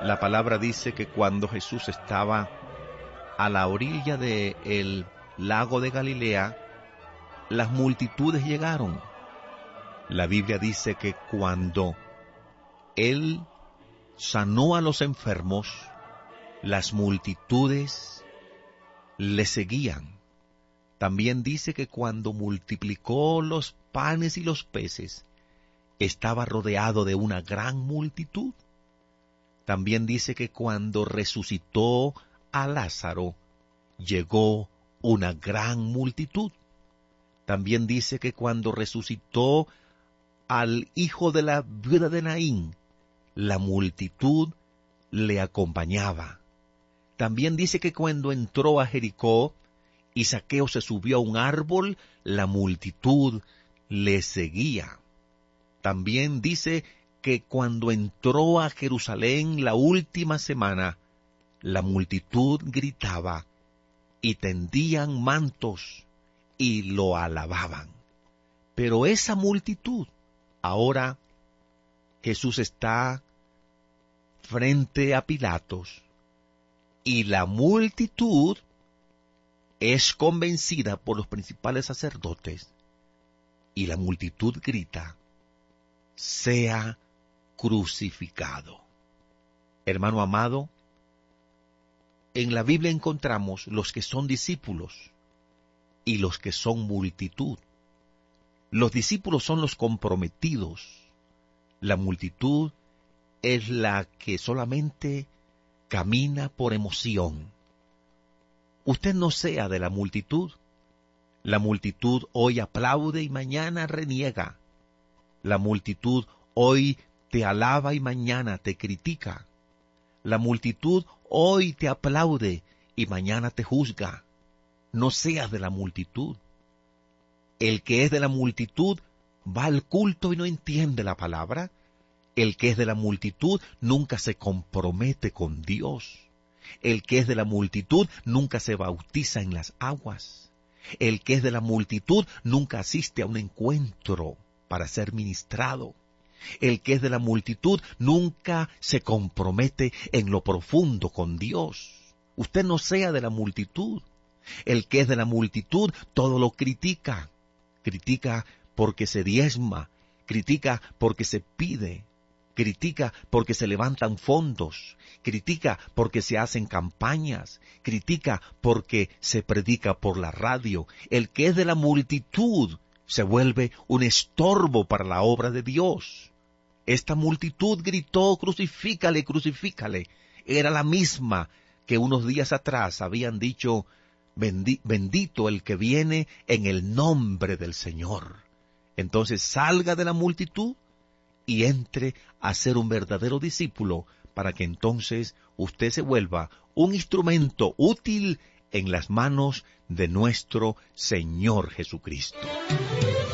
La palabra dice que cuando Jesús estaba a la orilla del lago de Galilea, las multitudes llegaron. La Biblia dice que cuando Él sanó a los enfermos, las multitudes le seguían. También dice que cuando multiplicó los panes y los peces, estaba rodeado de una gran multitud. También dice que cuando resucitó a Lázaro, llegó una gran multitud. También dice que cuando resucitó al hijo de la viuda de Naín, la multitud le acompañaba. También dice que cuando entró a Jericó y Zaqueo se subió a un árbol, la multitud le seguía. También dice que cuando entró a Jerusalén la última semana, la multitud gritaba y tendían mantos y lo alababan. Pero esa multitud, ahora Jesús está frente a Pilatos y la multitud es convencida por los principales sacerdotes y la multitud grita: sea crucificado. Hermano amado, en la Biblia encontramos los que son discípulos y los que son multitud. Los discípulos son los comprometidos. La multitud es la que solamente camina por emoción. Usted no sea de la multitud. La multitud hoy aplaude y mañana reniega. La multitud hoy te alaba y mañana te critica. La multitud hoy te aplaude y mañana te juzga. No seas de la multitud. El que es de la multitud va al culto y no entiende la palabra. El que es de la multitud nunca se compromete con Dios. El que es de la multitud nunca se bautiza en las aguas. El que es de la multitud nunca asiste a un encuentro para ser ministrado. El que es de la multitud nunca se compromete en lo profundo con Dios. Usted no sea de la multitud. El que es de la multitud todo lo critica. Critica porque se diezma, critica porque se pide, critica porque se levantan fondos, critica porque se hacen campañas, critica porque se predica por la radio. El que es de la multitud se vuelve un estorbo para la obra de Dios. Esta multitud gritó: crucifícale, crucifícale. Era la misma que unos días atrás habían dicho: bendito el que viene en el nombre del Señor. Entonces salga de la multitud y entre a ser un verdadero discípulo, para que entonces usted se vuelva un instrumento útil en las manos de nuestro Señor Jesucristo.